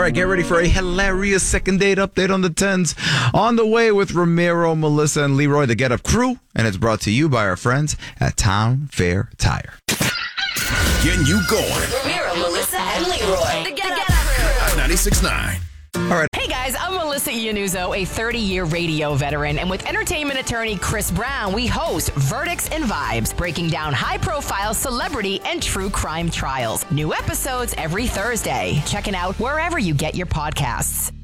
right, get ready for a hilarious second date update on the 10s. On the way with Ramiro, Melissa, and Leroy, the Get Up crew. And it's brought to you by our friends at Town Fair Tire. Getting you going. Ramiro, Melissa, and Leroy. The Get Up Crew. 96.9. All right. Hey guys, I'm Melissa Iannuzzo, a 30-year radio veteran, and with entertainment attorney Chris Brown, we host Verdicts and Vibes, breaking down high-profile celebrity and true crime trials. New episodes every Thursday. Check it out wherever you get your podcasts.